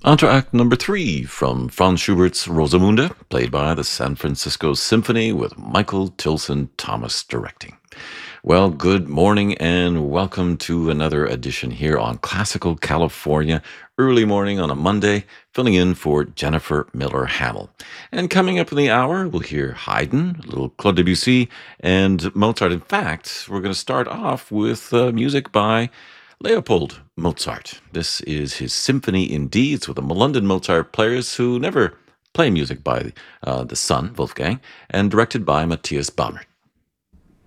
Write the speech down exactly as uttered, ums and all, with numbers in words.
On to act number three from Franz Schubert's Rosamunde, played by the San Francisco Symphony with Michael Tilson Thomas directing. Well, good morning and welcome to another edition here on Classical California, early morning on a Monday, filling in for Jennifer Miller Hamill. And coming up in the hour, we'll hear Haydn, a little Claude Debussy, and Mozart. In fact, we're going to start off with uh, music by Leopold Mozart. This is his Symphony in D. It's with the London Mozart players who never play music by uh, the son, Wolfgang, and directed by Matthias Bamert.